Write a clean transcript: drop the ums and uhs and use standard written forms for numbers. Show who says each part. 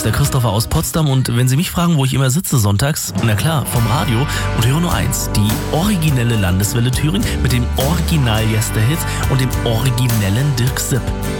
Speaker 1: ist der Christopher aus Potsdam und wenn Sie mich fragen, wo ich immer sitze sonntags, na klar, vom Radio und höre nur eins, die originelle Landeswelle Thüringen mit dem Original Yesterhit und dem originellen Dirk Sipp.